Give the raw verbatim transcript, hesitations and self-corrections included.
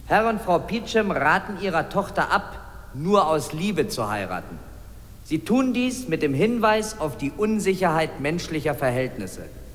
Herr und Frau Peachum raten ihrer Tochter ab, nur aus Liebe zu heiraten. Sie tun dies mit dem Hinweis auf die Unsicherheit menschlicher Verhältnisse.